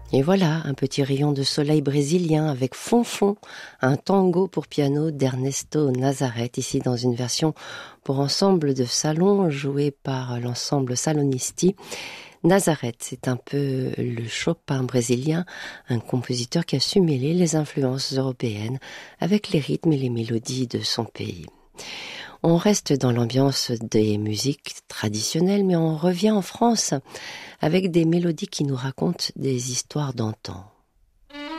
Et voilà, un petit rayon de soleil brésilien avec Fonfon, un tango pour piano d'Ernesto Nazareth, ici dans une version pour ensemble de salon jouée par l'ensemble Salonisti. Nazareth, c'est un peu le Chopin brésilien, un compositeur qui a su mêler les influences européennes avec les rythmes et les mélodies de son pays. On reste dans l'ambiance des musiques traditionnelles, mais on revient en France avec des mélodies qui nous racontent des histoires d'antan.